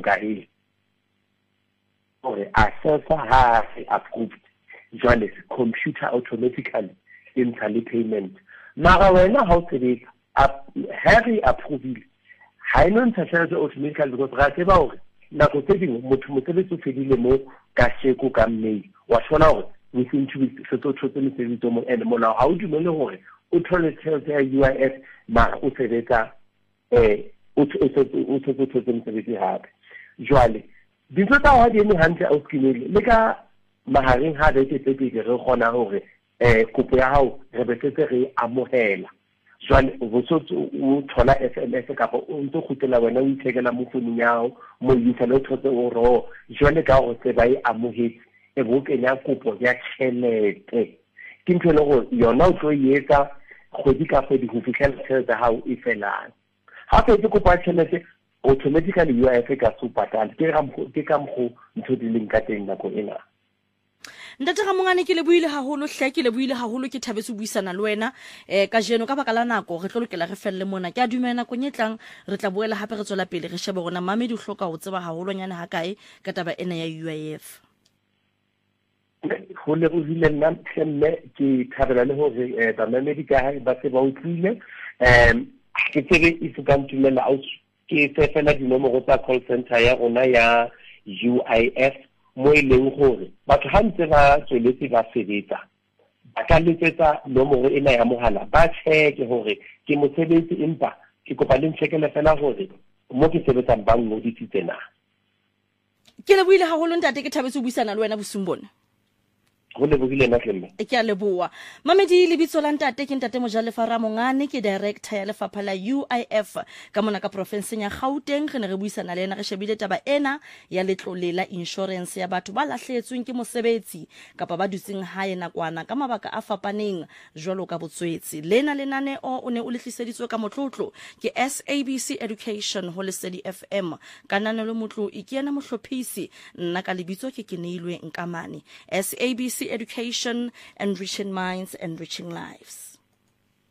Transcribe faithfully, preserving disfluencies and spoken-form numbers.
kae gore assessor ha se approved jwale computer automatically intsha le payment mara wena ha o sebetsa ha re approvile ha ino ntsha tšhelete automatically because ra tseba gore nako tse dingwe motho mosebetsi o fedile mo ka sheko ka May wa tshwana gore within two weeks se tlo thotse mosebetsi o mo and molao ha o dumele gore o thole tšhelete ya U I F mara o sebetsa eh o thotse mosebetsi hape jwale dintho tsa ho di eme hantle a o skinele le ka mahareng ha beke tse pedi re kgona gore eh kopo ya hao re betsetse re amohela jwale o tsotso o thola S M S kapa o ntse khutela wena o ithekela mo founung ya hao mo internet thotse o ro jwale ka go se ba e amohetse e bo kenya kopo ya tšhelete ke ntho le go yona o tlo yetsa kgwedi ka kgwedi go fitlhela tšhelete hao e felang hape ke kopo ya tšhelete automatically U I F ka supatala ke ga ke ka mgo ntho di leng ka teng nako ena Ntate ga mongane ke le buile haholo hle ke le buile haholo ke thabetse buisana le wena eh ka jeno ka baka la nako re tlo lokela re felle mona ke a dumela go nyetlang re tla boela hape re tswela pele re shebe gona mamedi o hloka go tseba haholo nyane ha kae ka taba ena ya U I F go le go ile nna mme ke thabela le hore ba mamedi ka ha ba se ba utlwile em ke tsebe e se ka ntumela out ke fefela dinomoro tsa call center ya rona ya U I F mo e leng gore batho ha ntse ba tsweletse ba sebetsa ba ka letsetsa nomoro ena ya mohala ba tsheke gore ke mosebetsi empa ke kopa le ntshekele fela gore mo ke sebetsang ba ngodisitse na ke le buile haholo ntate ke thabetse buisana le wena bosumbona go le bogile na tlemme ke a leboa mamedi le bitso la ntate ke ntate Mojalefa Ramongane ke director ya lefapha la U I F ka mona ka provinceng ya Gauteng re ne re buisana le ena re shebile taba ena ya letlole la insurance ya batho ba lahletsweng ke mosebetsi kapa ba dutseng hae nakwana ka mabaka a fapaneng jwalo ka botswetsi lena lenane o o ne o lehliseditswe ka motlotlo ke S A B C Education ho Lesedi F M kanana le motlo ikiena mohlophisi nna ka lebitso ke keneilwe nkamane S A B C Education, enriching minds, enriching lives.